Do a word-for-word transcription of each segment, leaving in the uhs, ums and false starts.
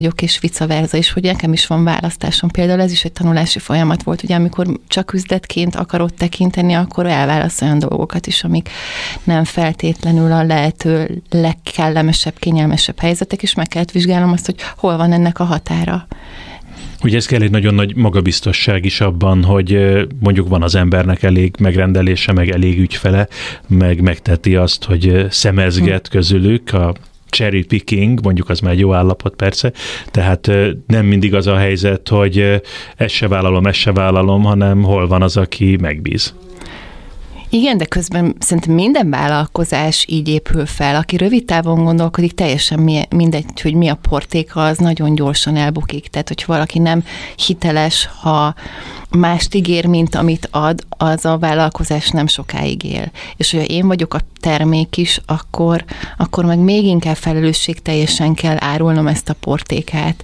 és vice versa is, hogy nekem is van választásom. Például ez is egy tanulási folyamat volt, ugye amikor csak üzletként akarod tekinteni, akkor elválasz olyan dolgokat is, amik nem feltétlenül a lehető legkellemesebb, kényelmesebb helyzetek, és meg kellett vizsgálnom azt, hogy hol van ennek a határa. Ugye ez kell egy nagyon nagy magabiztosság is abban, hogy mondjuk van az embernek elég megrendelése, meg elég ügyfele, meg megteti azt, hogy szemezget hm. közülük a cherry picking, mondjuk az már egy jó állapot persze, tehát nem mindig az a helyzet, hogy ezt se vállalom, ezt se vállalom, hanem hol van az, aki megbíz. Igen, de közben szerintem minden vállalkozás így épül fel. Aki rövid távon gondolkodik, teljesen mindegy, hogy mi a portéka, az nagyon gyorsan elbukik. Tehát, hogy valaki nem hiteles, ha mást ígér, mint amit ad, az a vállalkozás nem sokáig él. És hogyha én vagyok a termék is, akkor, akkor meg még inkább felelősségteljesen kell árulnom ezt a portékát.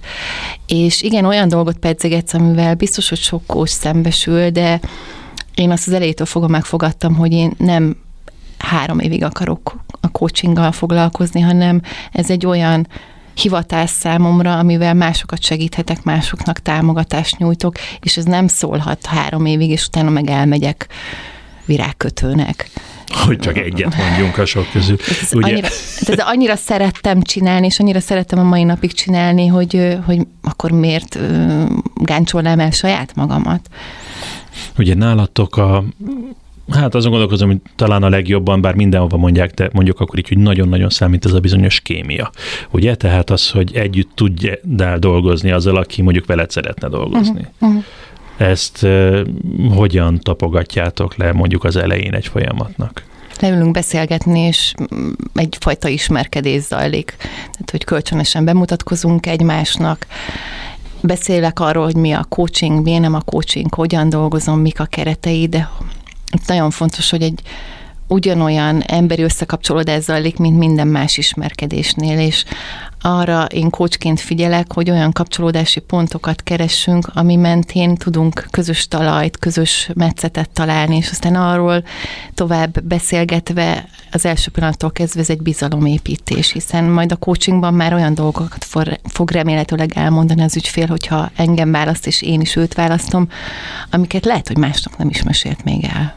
És igen, olyan dolgot pedzegetsz, amivel biztos, hogy sok kós szembesül, de én azt az elejétől fogva megfogadtam, hogy én nem három évig akarok a coachinggal foglalkozni, hanem ez egy olyan hivatás számomra, amivel másokat segíthetek, másoknak támogatást nyújtok, és ez nem szólhat három évig, és utána meg elmegyek virágkötőnek. Hogy csak egyet mondjunk a sok közül. Ez annyira, ez annyira szerettem csinálni, és annyira szerettem a mai napig csinálni, hogy, hogy akkor miért gáncsolnám el saját magamat. Ugye nálatok a, hát azon gondolkozom, hogy talán a legjobban, bár mindenhova mondják, de mondjuk akkor így, hogy nagyon-nagyon számít ez a bizonyos kémia. Ugye? Tehát az, hogy együtt tudjál dolgozni azzal, aki mondjuk veled szeretne dolgozni. Uh-huh, uh-huh. Ezt uh, hogyan tapogatjátok le mondjuk az elején egy folyamatnak? Leülünk beszélgetni, és egyfajta ismerkedés zajlik. Tehát, hogy kölcsönösen bemutatkozunk egymásnak, beszélek arról, hogy mi a coaching, mi nem a coaching, hogyan dolgozom, mik a keretei, de nagyon fontos, hogy egy ugyanolyan emberi összekapcsolódás zajlik, mint minden más ismerkedésnél, és arra én coachként figyelek, hogy olyan kapcsolódási pontokat keressünk, ami mentén tudunk közös talajt, közös metszetet találni, és aztán arról tovább beszélgetve az első pillanattól kezdve ez egy bizalomépítés, hiszen majd a coachingban már olyan dolgokat fog remélhetőleg elmondani az ügyfél, hogyha engem választ, és én is őt választom, amiket lehet, hogy másnak nem is mesélt még el.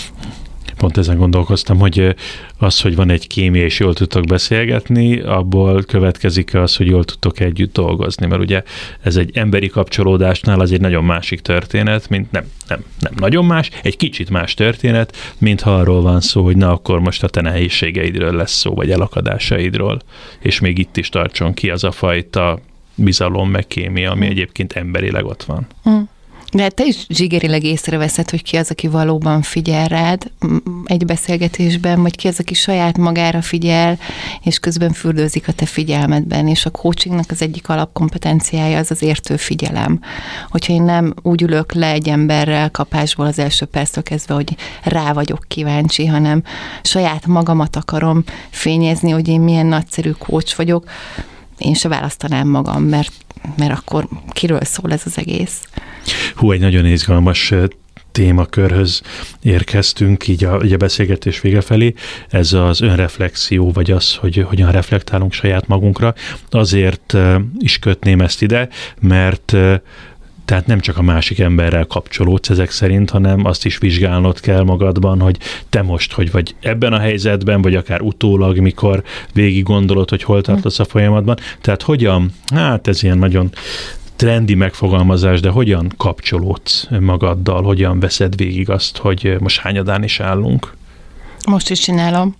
Pont ezen gondolkoztam, hogy az, hogy van egy kémia és jól tudtok beszélgetni, abból következik az, hogy jól tudtok együtt dolgozni, mert ugye ez egy emberi kapcsolódásnál az egy nagyon másik történet, mint nem, nem, nem nagyon más, egy kicsit más történet, mint ha arról van szó, hogy na akkor most a te nehézségeidről lesz szó, vagy elakadásaidról, és még itt is tartson ki az a fajta bizalom meg kémia, ami egyébként emberileg ott van. Mm. De te is zsigerileg észreveszed, hogy ki az, aki valóban figyel rád egy beszélgetésben, vagy ki az, aki saját magára figyel, és közben fürdőzik a te figyelmedben, és a coachingnak az egyik alapkompetenciája az az értő figyelem. Hogyha én nem úgy ülök le egy emberrel kapásból az első perctől kezdve, hogy rá vagyok kíváncsi, hanem saját magamat akarom fényezni, hogy én milyen nagyszerű coach vagyok, én se választanám magam, mert, mert akkor kiről szól ez az egész? Hú, egy nagyon izgalmas témakörhöz érkeztünk, így a, így a beszélgetés vége felé. Ez az önreflexió, vagy az, hogy hogyan reflektálunk saját magunkra. Azért is kötném ezt ide, mert tehát nem csak a másik emberrel kapcsolódsz ezek szerint, hanem azt is vizsgálnod kell magadban, hogy te most hogy vagy ebben a helyzetben, vagy akár utólag, mikor végig gondolod, hogy hol tartasz a folyamatban. Tehát hogyan, hát ez ilyen nagyon trendi megfogalmazás, de hogyan kapcsolódsz magaddal, hogyan veszed végig azt, hogy most hányadán is állunk? Most is csinálom.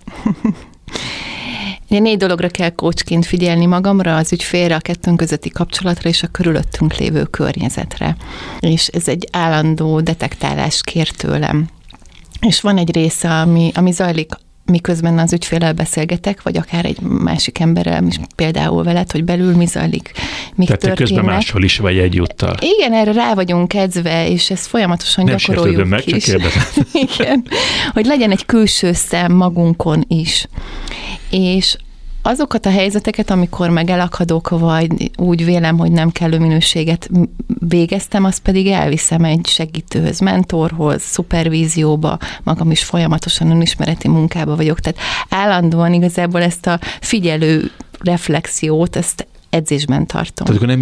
Négy dologra kell coachként figyelni magamra, az ügyfélre, a kettőnk közötti kapcsolatra és a körülöttünk lévő környezetre. És ez egy állandó detektálás kér tőlem. És van egy része, ami, ami zajlik, miközben az ügyféllel beszélgetek, vagy akár egy másik emberrel, például veled, hogy belül mi zajlik, mik Tehát történnek. közben máshol is vagy egyúttal. Igen, erre rá vagyunk edzve, és ezt folyamatosan Nem gyakoroljuk meg, is. Csak Igen, hogy legyen egy külső szem magunkon is. És azokat a helyzeteket, amikor meg elakadok, vagy úgy vélem, hogy nem kellő minőséget végeztem, azt pedig elviszem egy segítőhöz, mentorhoz, szupervízióba, magam is folyamatosan önismereti munkába vagyok. Tehát állandóan igazából ezt a figyelő reflexiót, ezt edzésben tartom. Tehát akkor nem